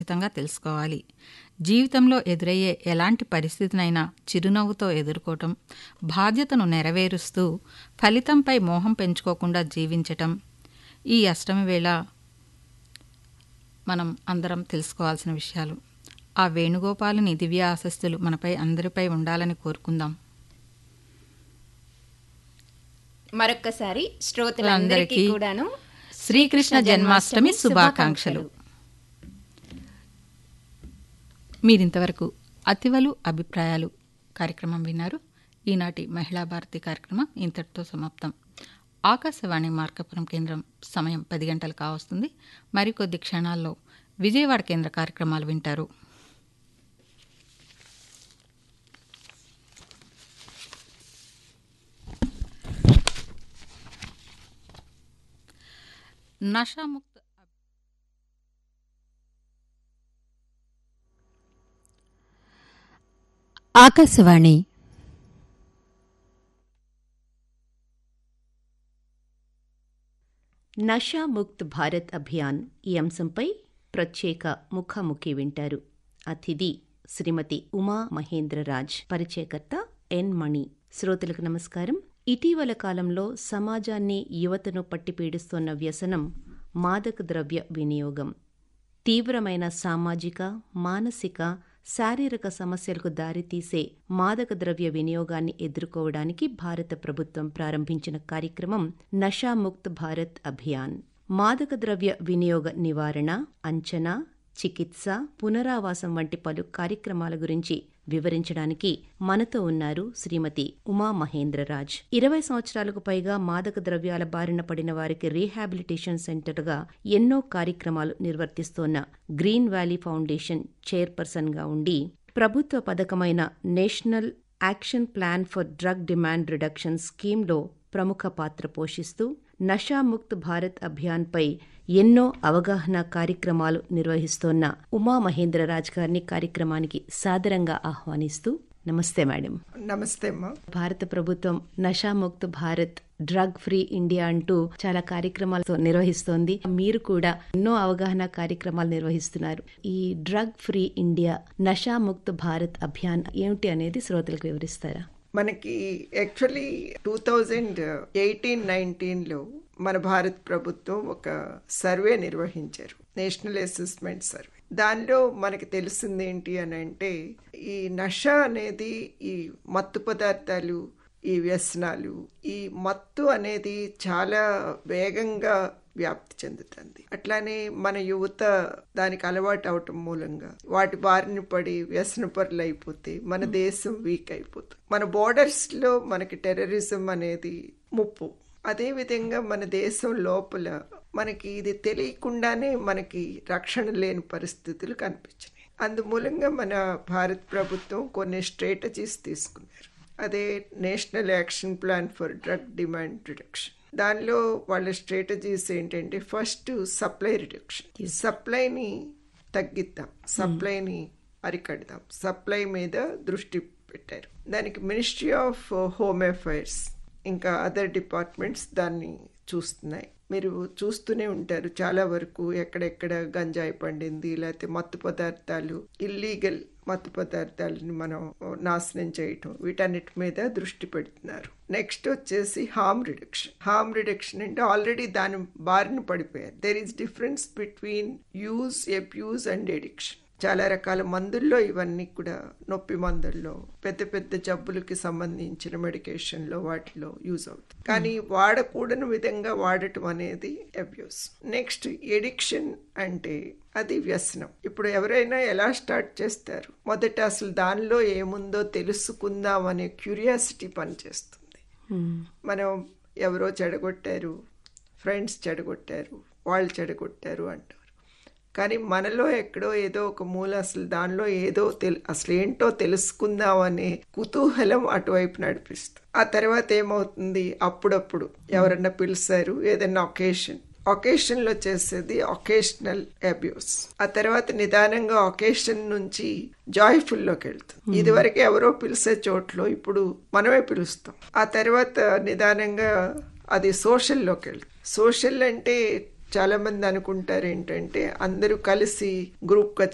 ఖచ్చితంగా తెలుసుకోవాలి. జీవితంలో ఎదురయ్యే ఎలాంటి పరిస్థితినైనా చిరునవ్వుతో ఎదుర్కోవటం, బాధ్యతను నెరవేరుస్తూ ఫలితంపై మోహం పెంచుకోకుండా జీవించటం ఈ అష్టమి వేళ మనం అందరం తెలుసుకోవాల్సిన విషయాలు. ఆ వేణుగోపాలుని దివ్య ఆశీస్సులు మనపై అందరిపై ఉండాలని కోరుకుందాం. మరొక్కసారి శ్రోతలందరికీ కూడాను శ్రీకృష్ణ జన్మాష్టమి శుభాకాంక్షలు. మీరింతవరకు అతివలు అభిప్రాయాలు కార్యక్రమం విన్నారు. ఈనాటి మహిళా భారతి కార్యక్రమం ఇంతటితో సమాప్తం. ఆకాశవాణి మార్కాపురం కేంద్రం సమయం 10 గంటలు కావస్తుంది. మరికొద్ది క్షణాల్లో విజయవాడ కేంద్ర కార్యక్రమాలు వింటారు. నషాముక్త ఆకాశవాణి నషాముక్త్ భారత్ అభియాన్ ఈ అంశంపై ప్రత్యేక ముఖాముఖి వింటారు. అతిథి శ్రీమతి ఉమా మహేంద్రరాజ్, పరిచయకర్త ఎన్ మణి. శ్రోతలకు నమస్కారం. ఇటీవల కాలంలో సమాజాన్ని, యువతను పట్టిపీడిస్తోన్న వ్యసనం మాదక ద్రవ్య వినియోగం. తీవ్రమైన సామాజిక, మానసిక, శారీరక సమస్యలకు దారితీసే మాదక ద్రవ్య వినియోగాన్ని ఎదుర్కోవడానికి భారత ప్రభుత్వం ప్రారంభించిన కార్యక్రమం నషాముక్త్ భారత్ అభియాన్. మాదక ద్రవ్య వినియోగ నివారణ, అంచనా, చికిత్స, పునరావాసం వంటి పలు కార్యక్రమాల గురించి వివరించడానికి మనతో ఉన్నారు శ్రీమతి ఉమా మహేంద్రరాజ్. 20 సంవత్సరాలకు పైగా మాదక ద్రవ్యాల బారిన పడిన వారికి రీహాబిలిటేషన్ సెంటర్గా ఎన్నో కార్యక్రమాలు నిర్వర్తిస్తోన్న గ్రీన్ వ్యాలీ ఫౌండేషన్ చైర్పర్సన్గా ఉండి, ప్రభుత్వ పథకమైన national action plan for drug demand reduction స్కీమ్లో ప్రముఖ పాత్ర పోషిస్తూ నషాముక్త్ భారత్ అభియాన్పై ఎన్నో అవగాహన కార్యక్రమాలు నిర్వహిస్తోన్న ఉమా మహేంద్రరాజ్ గారిని కార్యక్రమానికి సాదరంగా ఆహ్వానిస్తూ, నమస్తే మేడం. నమస్తే అమ్మా. భారత ప్రభుత్వం Nasha Mukt Bharat, drug free India అంటూ చాలా కార్యక్రమాలు నిర్వహిస్తోంది. మీరు కూడా ఎన్నో అవగాహన కార్యక్రమాలు నిర్వహిస్తున్నారు. ఈ drug free India, Nasha Mukt Bharat Abhiyan ఏమిటి అనేది శ్రోతలకు వివరిస్తారా? మనకి యాక్చువల్లీ 2018-19లో మన భారత ప్రభుత్వం ఒక సర్వే నిర్వహించారు, నేషనల్ అసెస్మెంట్ సర్వే. దానిలో మనకి తెలిసింది ఏంటి అని అంటే, ఈ నష అనేది, ఈ మత్తు పదార్థాలు, ఈ వ్యసనాలు, ఈ మత్తు అనేది చాలా వేగంగా వ్యాప్తి చెందుతుంది. అట్లానే మన యువత దానికి అలవాటు అవటం మూలంగా వాటి బారిన పడి వ్యసనపరులు అయిపోతే మన దేశం వీక్ అయిపోతుంది. మన బోర్డర్స్ లో మనకి టెర్రరిజం అనేది ముప్పు. అదేవిధంగా మన దేశం లోపల మనకి ఇది తెలియకుండానే మనకి రక్షణ లేని పరిస్థితులు కనిపించినాయి. అందుమూలంగా మన భారత ప్రభుత్వం కొన్ని స్ట్రాటజీస్ తీసుకున్నారు. అదే national action plan for drug demand reduction. దానిలో వాళ్ళ స్ట్రాటజీస్ ఏంటంటే, ఫస్ట్ సప్లై రిడక్షన్. సప్లైని తగ్గిద్దాం, సప్లైని అరికడదాం, సప్లై మీద దృష్టి పెట్టారు. దానికి మినిస్ట్రీ ఆఫ్ హోమ్ అఫైర్స్ ఇంకా అదర్ డిపార్ట్మెంట్స్ దాన్ని చూస్తున్నాయి. మీరు చూస్తూనే ఉంటారు, చాలా వరకు ఎక్కడెక్కడ గంజాయి పండింది, లేకపోతే మత్తు పదార్థాలు, ఇల్లీగల్ మత్తు పదార్థాలని మనం నాశనం చేయటం, వీటన్నిటి మీద దృష్టి పెడుతున్నారు. నెక్స్ట్ వచ్చేసి హార్మ్ రిడక్షన్. హార్మ్ రిడక్షన్ అంటే ఆల్రెడీ దాని బారిన పడిపోయారు. There is difference between use, abuse and addiction. చాలా రకాల మందుల్లో ఇవన్నీ కూడా, నొప్పి మందుల్లో, పెద్ద పెద్ద జబ్బులకి సంబంధించిన మెడికేషన్లో వాటిలో యూజ్ అవుతుంది. కానీ వాడకూడని విధంగా వాడటం అనేది అబ్యూస్. నెక్స్ట్ ఎడిక్షన్ అంటే అది వ్యసనం. ఇప్పుడు ఎవరైనా ఎలా స్టార్ట్ చేస్తారు, మొదట అసలు దానిలో ఏముందో తెలుసుకుందాం అనే క్యూరియాసిటీ పనిచేస్తుంది. మనం ఎవరో చెడగొట్టారు, ఫ్రెండ్స్ చెడగొట్టారు, వాళ్ళు చెడగొట్టారు అంటారు. కానీ మనలో ఎక్కడో ఏదో ఒక మూల అసలు దానిలో ఏదో అసలు ఏంటో తెలుసుకుందాం అనే కుతూహలం అటువైపు నడిపిస్తుంది. ఆ తర్వాత ఏమవుతుంది, అప్పుడప్పుడు ఎవరన్నా పిలిచారు, ఏదైనా ఒకేషన్లో చేసేది ఒకేషనల్ అబ్యూస్. ఆ తర్వాత నిదానంగా ఒకేషన్ నుంచి జాయ్ఫుల్లోకి వెళ్తుంది. ఇదివరకు ఎవరో పిలిచే చోట్లో ఇప్పుడు మనమే పిలుస్తాం. ఆ తర్వాత నిదానంగా అది సోషల్లోకి వెళ్తుంది. సోషల్ అంటే చాలా మంది అనుకుంటారు ఏంటంటే, అందరూ కలిసి గ్రూప్గా